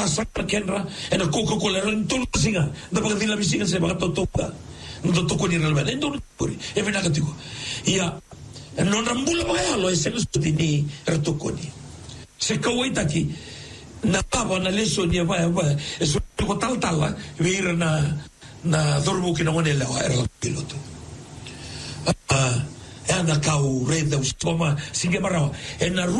sa kenra e na koko ko leron tul singa da pagdila bisinga se baka totoka ndo toko ni relvan ndo puri e vena katiko ia non rambula magalo e se lo stini retokoni se kawaita ki na pava na leso ni vai e so ko tal vir na dormu ki no ne la era piloto e na kau reda usoma singe marao e na